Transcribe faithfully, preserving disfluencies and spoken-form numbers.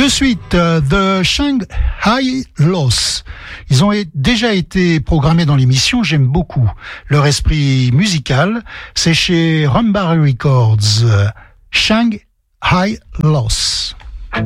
De suite, uh, The Shanghai Loss. Ils ont déjà été programmés dans l'émission, j'aime beaucoup leur esprit musical. C'est chez Rumbar Records, uh, Shanghai Loss.